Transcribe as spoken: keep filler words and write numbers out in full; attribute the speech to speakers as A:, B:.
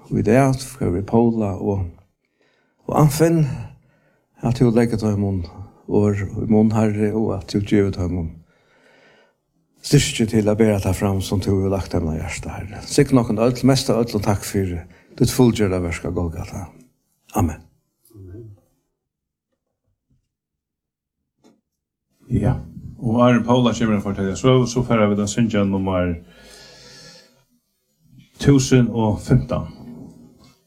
A: i det, for vi Paula og, og Anfinn, at du legger til mun og i mun herre, og at du gjør til mun styrke til å bære ta fram som du har lagt dem av hjertet herre. Sikkert noen ødel, mest av ødel, og takk for ditt fullgjørende versk av Golgata. Amen.
B: Ja, og Arne Paula kommer å fortelle, så, så fører vi den syndjen nummer tusen og femten.